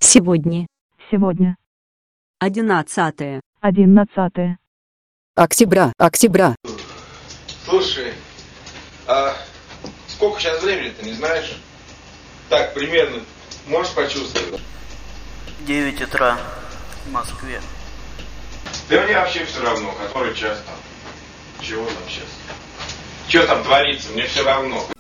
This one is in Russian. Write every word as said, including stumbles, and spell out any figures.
Сегодня. Сегодня. Одиннадцатое. Одиннадцатое. Октября, октября. Слушай, а сколько сейчас времени-то, не знаешь? Так, примерно, можешь почувствовать? девять утра в Москве. Да мне вообще все равно, который час там. Чего там сейчас? Что там творится, мне все равно.